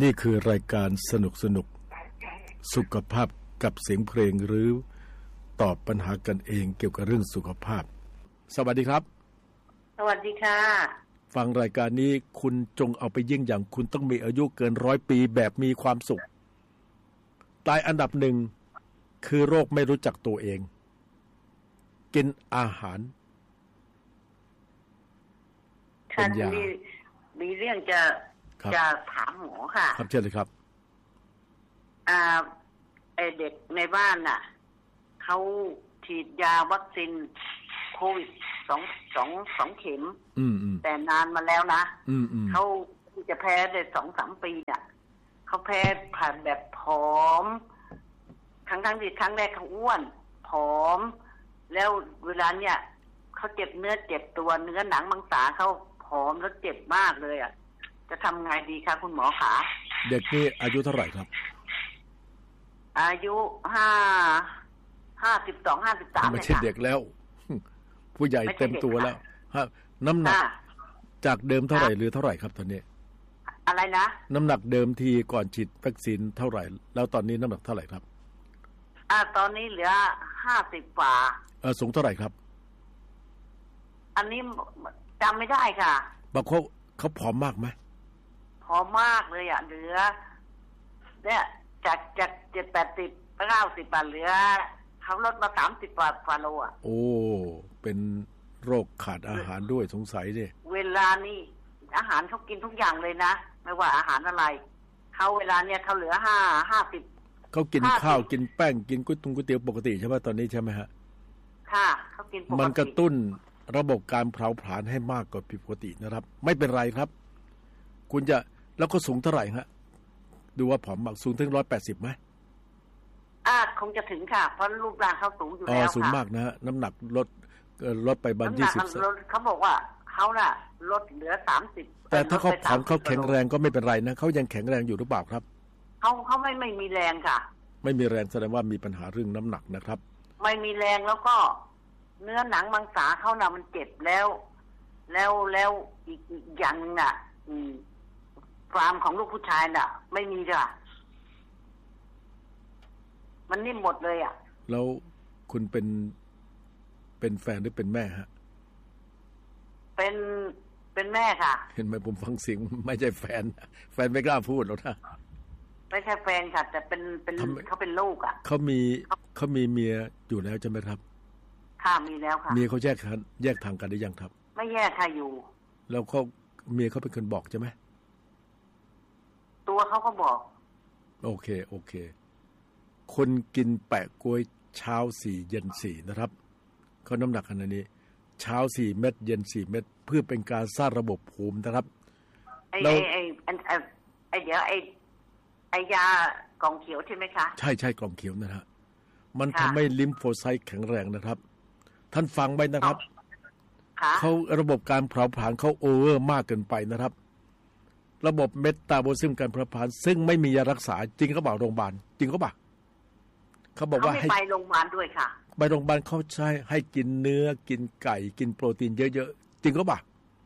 นี่คือรายการสนุกสุขภาพกับเสียงเพลงหรือตอบปัญหากันเองเกี่ยวกับเรื่องสุขภาพสวัสดีครับสวัสดีค่ะฟังรายการนี้คุณจงเอาไปยิ่งอย่างคุณต้องมีอายุเกิน100 ปีแบบมีความสุขตายอันดับหนึ่งคือโรคไม่รู้จักตัวเองกินอาหารฉันมีเรื่องจะถามหมอค่ะครับเชิญเลยครับไอเด็กในบ้านน่ะเขาฉีดยาวัคซีนโควิดสองเข็มแต่นานมาแล้วนะเขาจะแพ้ได้2-3 ปีเนี่ยเขาแพ้ผ่านแบบผอมทั้งที่ครั้งแรกเขาอ้วนผอมแล้วเวลาเนี่ยเขาเจ็บเนื้อเจ็บตัวเนื้อหนังมังสาเขาผอมแล้วเจ็บมากเลยอ่ะจะทำไงดีคะคุณหมอขาเด็กนี่อายุเท่าไหร่ครับอายุ52-53ไม่ใช่เด็กแล้วผู้ใหญ่เต็มตัวแล้วน้ำหนักจากเดิมเท่าไหร่หรือเท่าไหร่ครับตอนนี้อะไรนะน้ำหนักเดิมทีก่อนฉีดวัคซีนเท่าไหร่แล้วตอนนี้น้ำหนักเท่าไหร่ครับตอนนี้เหลือ50 กว่าสูงเท่าไหร่ครับอันนี้จำไม่ได้ค่ะบางเขาผอมมากไหมผอมมากเลยอ่ะเหลือเนี่ยจาก70-80-90 บาทเหลือเขาลดมา30 กว่าโลอ่ะโอ้เป็นโรคขาดอาหารด้วยสงสัยดิเวลานี่อาหารเขากินทุกอย่างเลยนะไม่ว่าอาหารอะไรเขาเวลาเนี่ยเขาเหลือ50 เขากินข้าวกินแป้งกินก๋วยเตี๋ยวปกติใช่ไหมตอนนี้ใช่ไหมฮะค่ะเขากินปกติมันกระตุ้นระบบการเผาผลาญให้มากกว่าปกตินะครับไม่เป็นไรครับคุณจะแล้วก็สูงเท่าไหร่ฮะดูว่าผอมมากสูงถึง180ไหมคงจะถึงค่ะเพราะรูปร่างเขาสูงอยู่แล้วค่ะสูงมากนะฮะน้ำหนักลดไปบาง 20เขาบอกว่าเขาน่ะลดเหลือ30 แต่ถ้าเขาผอมเขาแข็งแรงก็ไม่เป็นไรนะเขายังแข็งแรงอยู่หรือเปล่าครับเขาไม่มีแรงค่ะไม่มีแรงแสดงว่ามีปัญหาเรื่องน้ำหนักนะครับไม่มีแรงแล้วก็เนื้อหนังมังสาเขาน่ะมันเจ็บแล้วอีกอย่างนึงน่ะกรามของลูกผู้ชายน่ะไม่มีจ้ะมันนิ่มหมดเลยอ่ะแล้วคุณเป็นแฟนหรือเป็นแม่ฮะเป็นแม่ค่ะเห็นไหมผมฟังเสียงไม่ใช่แฟนไม่กล้าพูดหรอกนะไม่ใช่แฟนค่ะแต่เป็นเขาเป็นลูกอ่ะเขามีเมียอยู่แล้วใช่ไหมครับค่ะมีแล้วค่ะเมียเขาแยกทางกันหรือยังครับไม่แยกค่ะอยู่แล้วเมียเขาเป็นคนบอกใช่ไหมตัวเขาก็บอกโอเคคนกินแปะกล้วยเช้า4เย็น4นะครับเขาน้ำหนักขนาดนี้เช้า4 เม็ดเย็น4 เม็ดเพื่อเป็นการสร้างระบบภูมินะครับเดี๋ยวไอยากล่องเขียวใช่ไหมคะใช่กล่องเขียวนะฮะมันทำให้ลิมโฟไซต์แข็งแรงนะครับท่านฟังไว้นะครับเขาระบบการเผาผลาญเขาโอเวอร์มากเกินไปนะครับระบบเมตาบอลิซึมการเผาผลาญซึ่งไม่มียารักษาจริงเขาบอกโรงพยาบาลจริงเขาบอกเขาบอกว่าให้ไปโรงพยาบาลด้วยค่ะไปโรงพยาบาลเขาใช้ให้กินเนื้อกินไก่กินโปรตีนเยอะๆจริงเขาบอก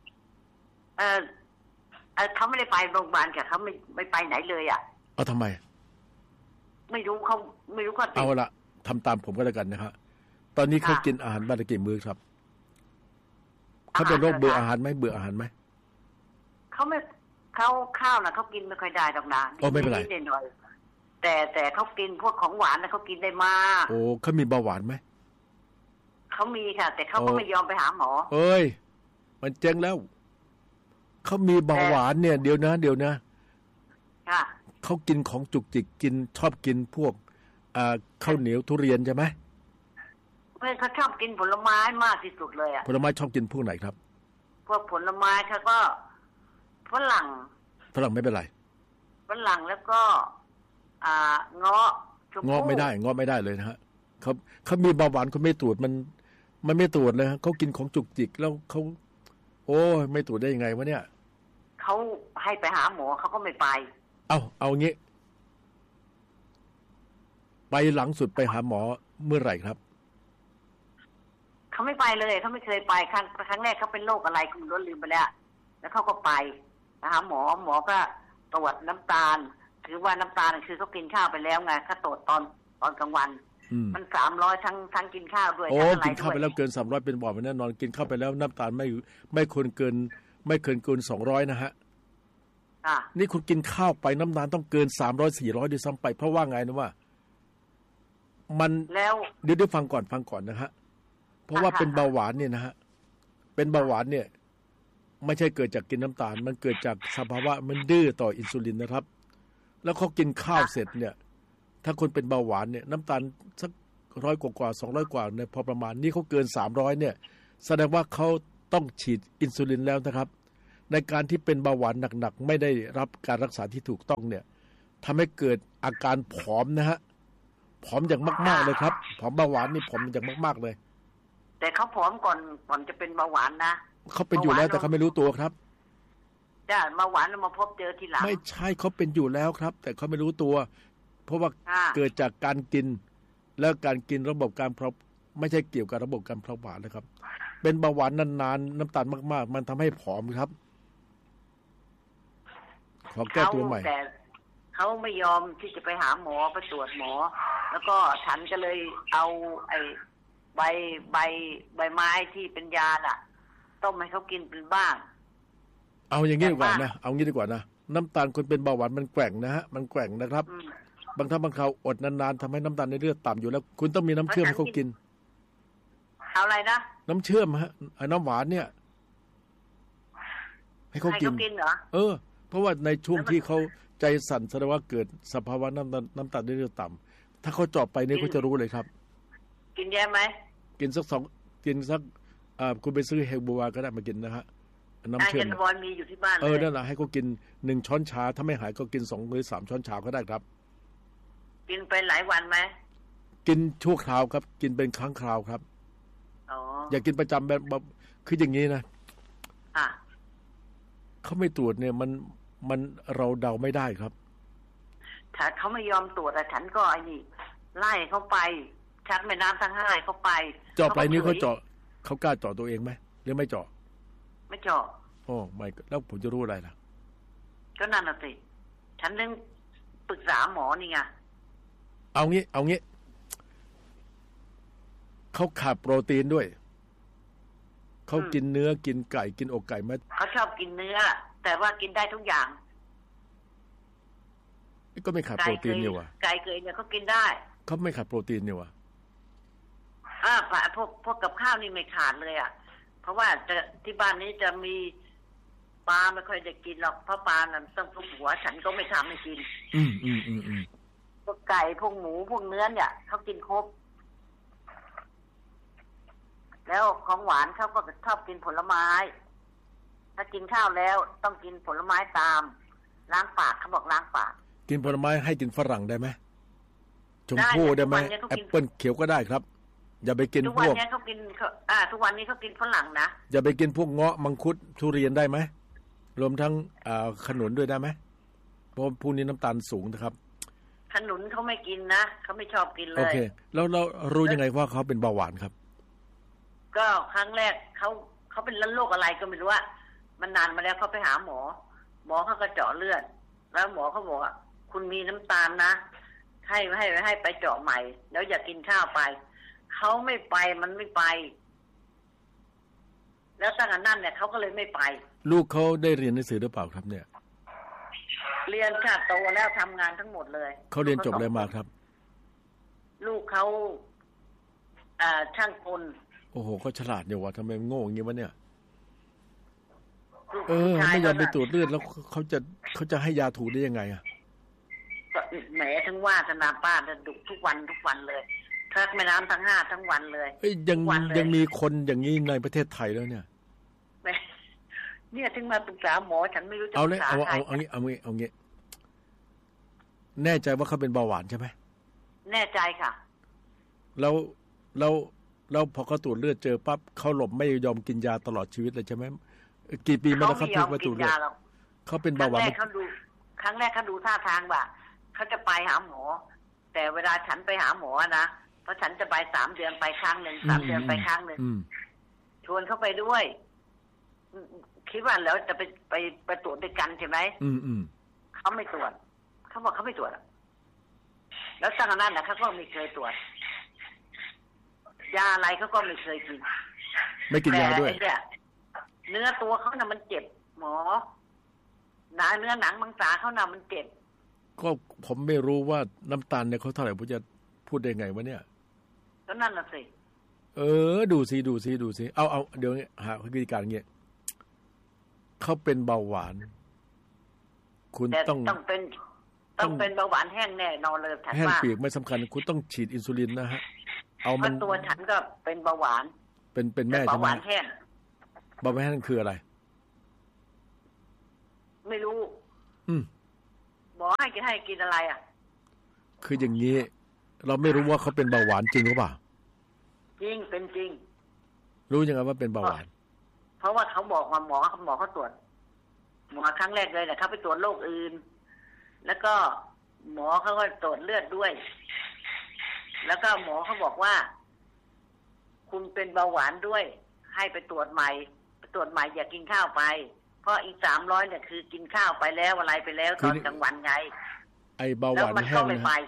เขาไม่ได้ไปโรงพยาบาลค่ะเขาไม่ไปไหนเลยอ่ะทำไมไม่รู้เขาเอาละทำตามผมก็แล้วกันนะครับตอนนี้เขากินอาหารบ้านละกี่มื้อครับเขาเป็นโรคเบื่ออาหารไหมเขาข้าวนะเขากินไม่ค่อยได้ดอกนะไม่เป็นไรแต่เขากินพวกของหวานนะเขากินได้มากเขามีเบาหวานไหมเขามีค่ะแต่เขาก็ไม่ยอมไปหาหมอมันเจ๊งแล้วเขามีเบาหวานเนี่ยเดี๋ยวนะค่ะเขากินของจุกจิกชอบกินพวกข้าวเหนียวทุเรียนใช่ไหมเขาชอบกินผลไม้มากที่สุดเลยอ่ะผลไม้ชอบกินพวกไหนครับพวกผลไม้เขาก็ฝรั่งไม่เป็นไรฝรั่งแล้วก็เงาะไม่ได้เลยนะฮะเขามีเบาหวานเขาไม่ตรวจมันไม่ตรวจเลยเขากินของจุกจิกแล้วเขาไม่ตรวจได้ยังไงวะเนี่ยเขาให้ไปหาหมอเขาก็ไม่ไปเอางี้ไปหลังสุดไปหาหมอเมื่อไหร่ครับเขาไม่ไปเลยเขาไม่เคยไปครั้งแรกเขาเป็นโรคอะไรคุณรู้ลืมไปแล้วเขาก็ไปหาหมอก็ตรวจน้ำตาลถือว่าน้ำตาลคือเขากินข้าวไปแล้วไงเขาตรวจตอนกลางวันมัน300ทั้งกินข้าวด้วยกินข้าวไปแล้วเกิน300เป็นบ่อแน่นอนกินข้าวไปแล้วน้ำตาลไม่ควรเกิน200นะฮะนี่คุณกินข้าวไปน้ำตาลต้องเกิน300 400ด้วยซ้ำไปเพราะว่าไงนะว่ามันแล้วเดี๋ยวฟังก่อนนะฮะเพราะว่าเป็นเบาหวานเนี่ยนะฮะเป็นเบาหวานเนี่ยไม่ใช่เกิดจากกินน้ำตาลมันเกิดจากสภาวะมันดื้อต่ออินซูลินนะครับแล้วเขากินข้าวเสร็จเนี่ยถ้าคนเป็นเบาหวานเนี่ยน้ำตาลสัก100 กว่า200 กว่าเนี่ยพอประมาณนี่เขาเกิน300เนี่ยแสดงว่าเขาต้องฉีดอินซูลินแล้วนะครับในการที่เป็นเบาหวานหนักๆไม่ได้รับการรักษาที่ถูกต้องเนี่ยทำให้เกิดอาการผอมนะฮะผอมอย่างมากๆเลยครับผอมเบาหวานนี่ผอมอย่างมากๆเลยแต่เขาผอมก่อนจะเป็นเบาหวานนะเขาเป็นอยู่แล้วแต่เขาไม่รู้ตัวครับจ้าเบาหวานมาพบเจอทีหลังไม่ใช่เขาเป็นอยู่แล้วครับแต่เขาไม่รู้ตัวเพราะว่าเกิดจากการกินแล้วการกินระบบการเผาไม่ใช่เกี่ยวกับระบบการเผาผลาญนะครับเป็นเบาหวานนานๆน้ำตาลมากๆมันทำให้ผอมครับขอแก้ตัวใหม่แต่เขาไม่ยอมที่จะไปหาหมอไปตรวจหมอแล้วก็ฉันก็เลยเอาไอ้ใบไม้ที่เป็นยาน่ะต้มให้เขากินเป็นบ้างเอาอย่างนี้ดีกว่านะเอางี้ดีกว่านะน้ำตาลคนเป็นเบาหวานมันแกว่งนะฮะมันแกว่งนะครับบางคราวอดนานๆทำให้น้ำตาลในเลือดต่ำอยู่แล้วคุณต้องมีน้ำเชื่อมให้เขากินเอาอะไรนะน้ำเชื่อมฮะน้ำหวานเนี่ยให้เขากินเหรอเพราะว่าในช่วงที่เขาใจสั่นแสดงว่าเกิดสภาวะน้ำตาลในเลือดต่ำถ้าเขาเจาะไปนี่เขาจะรู้เลยครับกินแย่ไหมกินสักคุณไปซื้อเฮลบัวก็ได้มากินนะฮะน้ำเชื่อมมีอยู่ที่บ้านนั่นแหละให้เขากิน1 ช้อนชาถ้าไม่หายก็กิน2 หรือ 3 ช้อนชาก็ได้ครับกินไปหลายวันไหมกินชั่วคราวครับกินเป็นครั้งคราวครับอย่ากินประจำแบบคืออย่างนี้นะเขาไม่ตรวจเนี่ยมันเราเดาไม่ได้ครับถ้าเขาไม่ยอมตรวจแต่ฉันก็ไอ้นี่ไล่เขาไปชักแม่น้ำทั้ง5เขาไปเจาะปลายนิ้วเขาเจาะเขากล้าเจาะตัวเองไหมหรือไม่เจาะไม่เจาะไม่แล้วผมจะรู้อะไรล่ะก็นั่นน่ะสิฉันเรื่องปรึกษาหมอนี่ไงเอางี้เขาขาดโปรตีนด้วยเขากินเนื้อกินไก่กินอกไก่ไหมเขาชอบกินเนื้อแต่ว่ากินได้ทุกอย่างก็ไม่ขาดโปรตีนเนี่ยวะไก่เกยเนี่ยเขากินได้เขาไม่ขาดโปรตีนเนี่ยวะพวกกับข้าวนี่ไม่ขาดเลยอ่ะเพราะว่าที่บ้านนี้จะมีปลาไม่ค่อยจะกินหรอกเพราะปลานั้นต้องทุกหัวฉันก็ไม่ทำให้กินพวกไก่พวกหมูพวกเนื้อเนี่ยเขากินครบแล้วของหวานเขาก็ชอบกินผลไม้ถ้ากินข้าวแล้วต้องกินผลไม้ตามล้างปากเขาบอกล้างปากกินผลไม้ให้กินฝรั่งได้ไหมชมพู่ได้ไหมแอปเปิ้ลเขียวก็ได้ครับอย่าไปกินพวกทุกวันนี้เขากินทุกวันนี้เขากินฝรั่งนะอย่าไปกินพวกเงาะมังคุดทุเรียนได้ไหมรวมทั้งขนุนด้วยได้ไหมเพราะพวกนี้น้ำตาลสูงนะครับขนุนเขาไม่กินนะเขาไม่ชอบกินเลยโอเคแล้วเรารู้ยังไงว่าเขาเป็นเบาหวานครับก็ครั้งแรกเขาเป็นโรคอะไรก็ไม่รู้ว่ามันนานมาแล้วเขาไปหาหมอเขาก็เจาะเลือดแล้วหมอเขาบอกว่าคุณมีน้ำตาลนะให้ไปเจาะใหม่แล้วอย่ากินข้าวไปเขาไม่ไปมันไม่ไปแล้วตั้งแต่นั้นเนี่ยเขาก็เลยไม่ไปลูกเขาได้เรียนหนังสือหรือเปล่าครับเนี่ยเรียนค่ะโตแล้วทำงานทั้งหมดเลยเขาเรียนจบอะไรมาครับลูกเขาช่างกลโอ้โหเขาฉลาดอยู่วะทำไมโง่อย่างนี้วะเนี่ยไม่ยอมไปตรวจเลือดแล้วเขาจะให้ยาถูกได้ยังไงอ่ะแหมทั้งว่าธนาป้าจะดุทุกวันเลยทักแม่น้ำทั้ง5ทั้งวันเลยยังมีคนอย่างนี้ในประเทศไทยแล้วเนี่ยถึงมาปรึกษาหมอฉันไม่รู้จะเอางี้แน่ใจว่าเขาเป็นเบาหวานใช่ไหมแน่ใจค่ะแล้วพอเขาตรวจเลือดเจอปั๊บเขาหลบไม่ยอมกินยาตลอดชีวิตเลยใช่ไหมกี่ปีมาแล้วครับที่มาตรวจเลือดเขาเป็นเบาหวานครั้งแรกเขาดูท่าทางว่าเขาจะไปหาหมอแต่เวลาฉันไปหาหมอนะเพราะฉันจะไป3 เดือนไปครั้งนึง3 เดือนไปครั้งนึงชวนเขาไปด้วยคิดว่าแล้วจะไปตรวจด้วยกันใช่ไหมเขเขาไม่ตรวจเขาบอกเขาไม่ตรวจแล้วตั้งแต่นั้นนะเขาก็ไม่เคยตรวจยาอะไรเขาก็ไม่เคยกินไม่กินยาด้วยเนื้อตัวเขาน่ะมันเจ็บหมอเนื้อหนังมังสาเขาน่ะมันเจ็บก็ผมไม่รู้ว่าน้ำตาลเนี่ยเขาเท่าไหร่ผมจะพูดได้ไงวะเนี่ยก็นั่นน่ะสิดูสิเอาเดี๋ยวหาวิธีการเงี้ยเขาเป็นเบาหวานคุณต้องเป็นเบาหวานแห้งแน่นอนเลยแห้งเปียกไม่สำคัญคุณต้องฉีดอินซูลินนะฮะเอามันตัวฉันก็เป็นเบาหวานเป็นแม่ใช่ไหมเบาหวานแห้งเบาหวานแห้งคืออะไรไม่รู้บอกให้กินอะไรอ่ะคืออย่างนี้เราไม่รู้ว่าเขาเป็นเบาหวานจริงหรือเปล่าจริงเป็นจริงรู้ยังไงว่าเป็นเบาหวานเพราะว่าเขาบอกว่าหมอเขาตรวจหมอครั้งแรกเลยเนี่ยเขาไปตรวจโรคอื่นแล้วก็หมอเขาก็ตรวจเลือดด้วยแล้วก็หมอเขาบอกว่าคุณเป็นเบาหวานด้วยให้ไปตรวจใหม่อย่ากินข้าวไปเพราะอีก300เนี่ยคือกินข้าวไปแล้วอะไรไปแล้วตอนกลางวันไงไอเบาหวานแห้งนะฮะ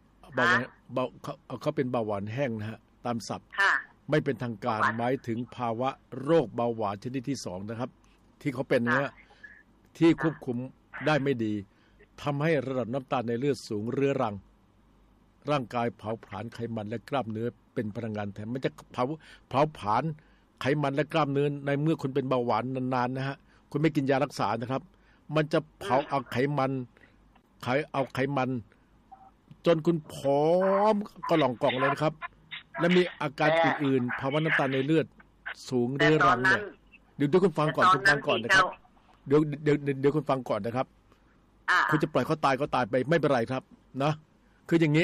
เขาเป็นเบาหวานแห้งนะฮะตามศัพท์ไม่เป็นทางการหมายถึงภาวะโรคเบาหวานชนิดที่2นะครับที่เขาเป็นเนี่ยที่ควบคุมได้ไม่ดีทำให้ระดับน้ำตาลในเลือดสูงเรื้อรังร่างกายเผาผลาญไขมันและกล้ามเนื้อเป็นพลังงานแทนมันจะเผาผลาญไขมันและกล้ามเนื้อในเมื่อคุณเป็นเบาหวานนานๆนะฮะคุณไม่กินยารักษานะครับมันจะเผาเอาไขมันจนคุณผอมก็หล่องกล่องเลยนะครับและมีอาการอื่นๆภาวะน้ำตาลในเลือดสูงเรื้อรังเนี่ยเดี๋ยวคุณฟังก่อนนะครับเดี๋ยวคุณฟังก่อนนะครับคุณจะปล่อยเขาตายก็ตายไปไม่เป็นไรครับนะคืออย่างนี้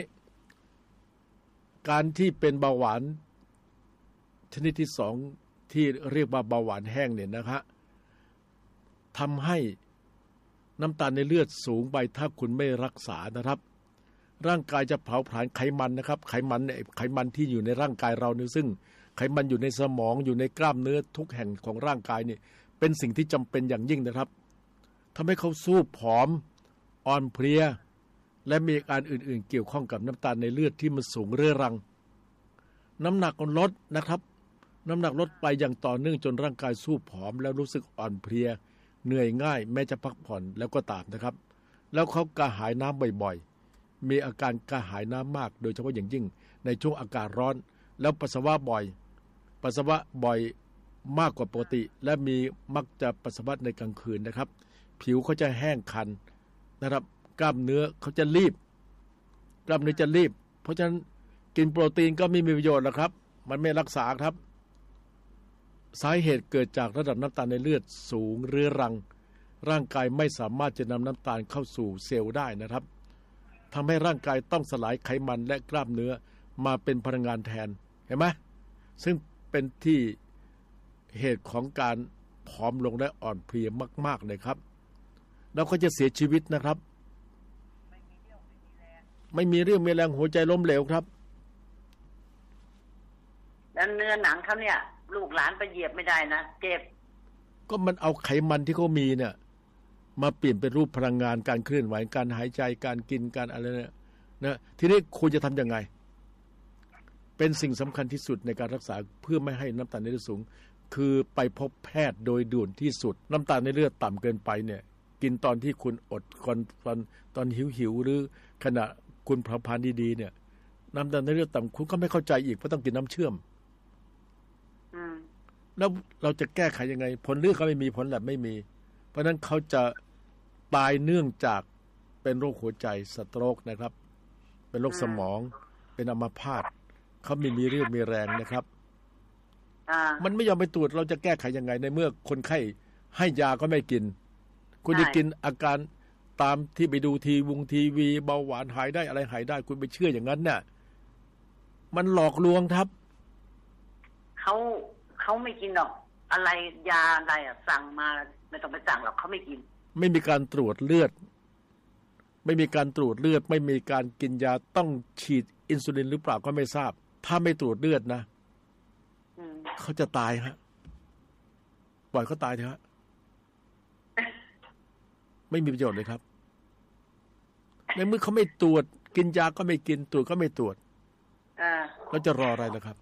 การที่เป็นเบาหวานชนิดที่2ที่เรียกว่าเบาหวานแห้งเนี่ยนะครับทำให้น้ำตาลในเลือดสูงไปถ้าคุณไม่รักษานะครับร่างกายจะเผาผลาญไขมันนะครับไขมันที่อยู่ในร่างกายเราเนี่ยซึ่งไขมันอยู่ในสมองอยู่ในกล้ามเนื้อทุกแห่งของร่างกายนี่เป็นสิ่งที่จำเป็นอย่างยิ่งนะครับทำให้เขาสู้ผอมอ่อนเพลียและมีอาการอื่นๆเกี่ยวข้องกับน้ำตาลในเลือดที่มันสูงเรื้อรังน้ำหนักลดนะครับน้ำหนักลดไปอย่างต่อเนื่องจนร่างกายสู้ผอมแล้วรู้สึกอ่อนเพลียเหนื่อยง่ายแม้จะพักผ่อนแล้วก็ตามนะครับแล้วเขากระหายน้ำบ่อยๆมีอาการกระหายน้ำมากโดยเฉพาะอย่างยิ่งในช่วงอากาศร้อนแล้วปัสสาวะบ่อยมากกว่าปกติและมักจะปัสสาวะในกลางคืนนะครับผิวเขาจะแห้งคันนะครับกล้ามเนื้อเขาจะรีบเพราะฉะนั้นกินโปรตีนก็ไม่มีประโยชน์หรอกครับมันไม่รักษาครับสาเหตุเกิดจากระดับน้ำตาลในเลือดสูงเรื้อรังร่างกายไม่สามารถจะนำน้ำตาลเข้าสู่เซลล์ได้นะครับทำให้ร่างกายต้องสลายไขมันและกล้ามเนื้อมาเป็นพลังงานแทนเห็นไหมซึ่งเป็นที่เหตุของการผอมลงและอ่อนเพลียมากๆเลยครับแล้วก็จะเสียชีวิตนะครับไม่มีเรี่ยวมีแรงหัวใจล้มเหลวครับแล้วเนื้อหนังเขาเนี่ยลูกหลานไปเหยียบไม่ได้นะเจ็บก็มันเอาไขมันที่เขามีเนี่ยมาเปลี่ยนเป็นรูปพลังงานการเคลื่อนไหวการหายใจการกินการอะไรเนี่ยนะทีนี้คุณจะทำยังไงเป็นสิ่งสำคัญที่สุดในการรักษาเพื่อไม่ให้น้ำตาลในเลือดสูงคือไปพบแพทย์โดยด่วนที่สุดน้ำตาลในเลือดต่ำเกินไปเนี่ยกินตอนที่คุณอดตอนหิวหรือขณะคุณเผาผลาญดีๆเนี่ยน้ำตาลในเลือดต่ำคุณก็ไม่เข้าใจอีกเพราะต้องกินน้ำเชื่อมแล้วเราจะแก้ไขยังไงผลเลือดเขาไม่มีผลแลบไม่มีเพราะนั้นเขาจะตายเนื่องจากเป็นโรคหัวใจสโตรกนะครับเป็นโรคสมองเป็นอัมพาตเขาไม่มีเรี่ยวมีแรงนะครับมันไม่ยอมไปตรวจเราจะแก้ไขยังไงในเมื่อคนไข้ให้ยาก็ไม่กินคุณจะกินอาการตามที่ไปดูทีวีเบาหวานหายได้อะไรหายได้คุณไปเชื่ออย่างนั้นเนี่ยมันหลอกลวงครับเขาไม่กินหรอกอะไรยาอะไรสั่งมาไม่ต้องไปสั่งหรอกเขาไม่กินไม่มีการตรวจเลือดไม่มีการกินยาต้องฉีดอินซูลินหรือเปล่าก็ไม่ทราบถ้าไม่ตรวจเลือดนะเขาจะตายฮะปล่อยเขาตายเถอะฮะไม่มีประโยชน์เลยครับในเมื่อเขาไม่ตรวจกินยาก็ไม่กินตรวจก็ไม่ตรวจเราจะรออะไรล่ะครับ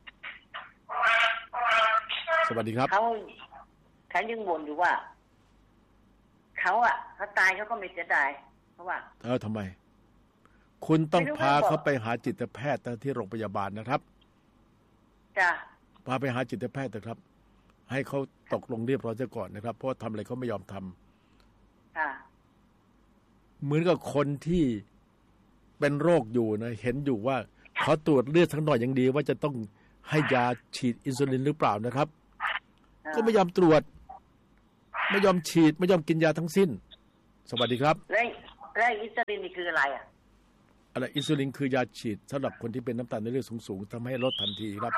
สวัสดีครับเขายังบ่นอยู่ว่าเขาตายเขาก็ไม่เสียดายเพราะว่าทำไมคุณต้องพาเขาไปหาจิตแพทย์ที่โรงพยาบาลนะครับจ้ะพาไปหาจิตแพทย์นะครับให้เขาตกลงเรียบร้อยซะก่อนนะครับเพราะทำอะไรเขาไม่ยอมทำค่ะเหมือนกับคนที่เป็นโรคอยู่นะเห็นอยู่ว่าเขาตรวจเลือดสักหน่อยยังดีว่าจะต้องให้ยาฉีดอินซูลินหรือเปล่านะครับก็ไม่ยอมตรวจไม่ยอมฉีดไม่ยอมกินยาทั้งสิ้นสวัสดีครับแล้วอินซูลินนี่คืออะไรอะไรอินซูลินคือยาฉีดสำหรับคนที่เป็นน้ำตาลในเลือดสูงๆทำให้ลดทันทีครับ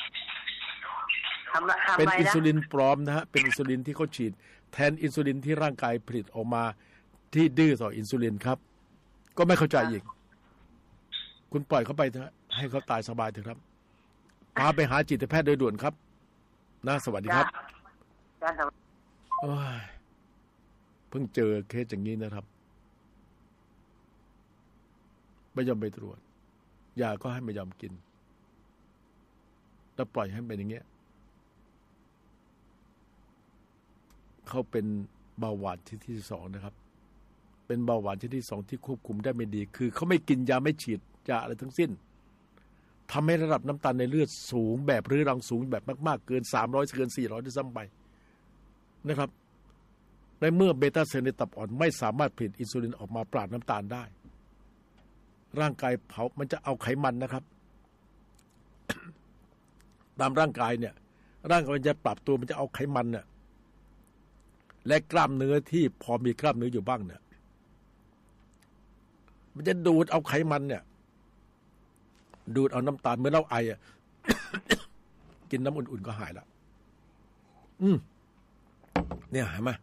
เป็นอินซูลินปลอมนะฮะเป็นอินซูลินที่เขาฉีดแทนอินซูลินที่ร่างกายผลิตออกมาที่ดื้อต่ออินซูลินครับก็ไม่เข้าใจอีกคุณปล่อยเขาไปเถอะให้เขาตายสบายเถอะครับพาไปหาจิตแพทย์โดยด่วนครับนะสวัสดีครับเพิ่งเจอเคสอย่างนี้นะครับไม่ยอมไปตรวจยาก็ให้ไม่ยอมกินแล้วปล่อยให้เป็นอย่างเงี้ยเขาเป็นเบาหวานชนิดที่2นะครับเป็นเบาหวานชนิดที่2ที่ควบคุมได้ไม่ดีคือเขาไม่กินยาไม่ฉีดยาอะไรทั้งสิ้นทำให้ระดับน้ำตาลในเลือดสูงแบบเรื้อรังสูงแบบมากๆเกิน300เกิน400ด้วยซ้ำไปนะครับในเมื่อเบต้าเซลล์ในตับอ่อนไม่สามารถผลิตอินซูลินออกมาปราบน้ำตาลได้ร่างกายเผามันจะเอาไขมันนะครับ ตามร่างกายเนี่ยร่างกายมันจะปรับตัวมันจะเอาไขมันเนี่ยและกล้ามเนื้อที่พอมีกล้ามเนื้ออยู่บ้างเนี่ยมันจะดูดเอาไขมันเนี่ยดูดเอาน้ำตาลเมื่อเราไอ กินน้ำอุ่นๆก็หายละเนี่ยเห็นไหม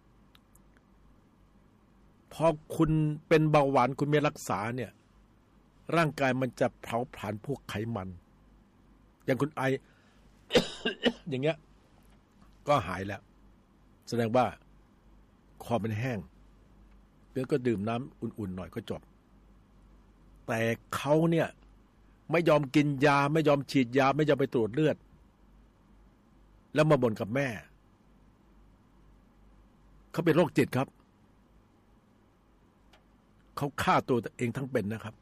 พอคุณเป็นเบาหวานคุณไม่รักษาเนี่ยร่างกายมันจะเผาผลาญพวกไขมันอย่างคุณไอ อย่างเงี้ยก็หายแล้วแสดงว่าคอมันแห้งแล้วก็ดื่มน้ำอุ่นๆหน่อยก็จบแต่เขาเนี่ยไม่ยอมกินยาไม่ยอมฉีดยาไม่ยอมไปตรวจเลือดแล้วมาบ่นกับแม่เขาเป็นโรคจิตครับเขาฆ่าตัวเองทั้งเป็นนะครับ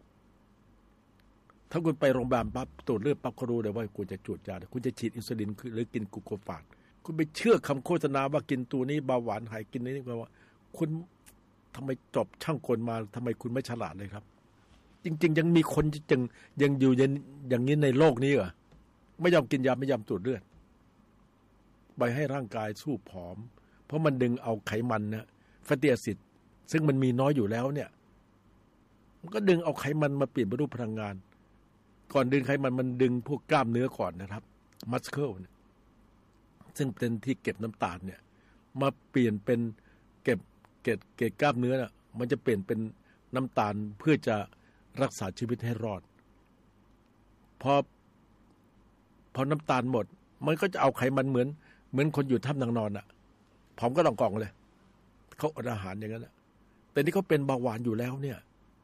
ถ้าคุณไปโรงพยาบาลปั๊บตรวจเลือดปั๊บเขารู้เลยว่าคุณจะจูดยาคุณจะฉีดอินซูลินหรือกินกลูโคฟาดคุณไปเชื่อคำโฆษณาว่ากินตัวนี้เบาหวานหายกินนี้แปลว่าคุณทำไมจบช่างกลมาทำไมคุณไม่ฉลาดเลยครับจริงๆยังมีคนยังอยู่อย่างนี้ในโลกนี้เหรอไม่ยอมกินยาไม่ยอมตรวจเลือดไปให้ร่างกายสู้ผอมเพราะมันดึงเอาไขมันนะแฟตตี้แอซิดซึ่งมันมีน้อยอยู่แล้วเนี่ยมันก็ดึงเอาไขมันมาเปลี่ยนเป็นรูปพลังงานก่อนดึงไขมันดึงพวกกล้ามเนื้อก่อนนะครับมัสเคิลเนี่ยซึ่งเป็นที่เก็บน้ำตาลเนี่ยมาเปลี่ยนเป็นเก็บกล้ามเนื้อน่ะมันจะเปลี่ยนเป็นน้ำตาลเพื่อจะรักษาชีวิตให้รอดพอน้ำตาลหมดมันก็จะเอาไขมันเหมือนคนอยู่ถ้ำนางนอนอ่ะผอมก็ต้องกล่องเลยเขาอดอาหารอย่างนั้นแหละแต่นี่เขาเป็นเบาหวานอยู่แล้วเนี่ย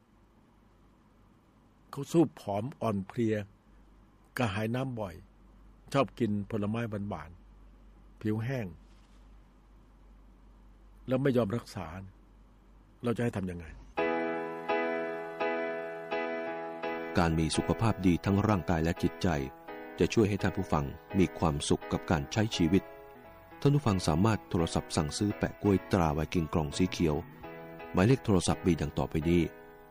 เขาสู้ผอมอ่อนเพลียกระหายน้ำบ่อยชอบกินผลไม้หวานๆผิวแห้งแล้วไม่ยอมรักษาเราจะให้ทำยังไงการมีสุขภาพดีทั้งร่างกายและจิตใจจะช่วยให้ท่านผู้ฟังมีความสุขกับการใช้ชีวิตท่านผู้ฟังสามารถโทรศัพท์สั่งซื้อแปะกล้วยตราไวกิ้งกล่องสีเขียวหมายเลขโทรศัพท์มีดังต่อไปนี้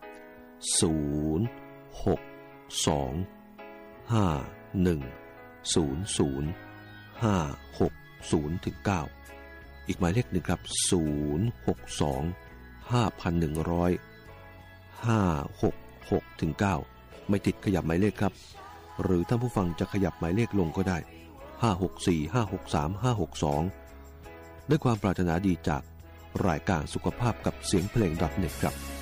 062-51-00-560-9อีกหมายเลขหนึ่งครับ062-510-566-9ไม่ติดขยับหมายเลขครับหรือท่านผู้ฟังจะขยับหมายเลขลงก็ได้564-563-562ด้วยความปรารถนาดีจากรายการสุขภาพกับเสียงเพลง.net ครับ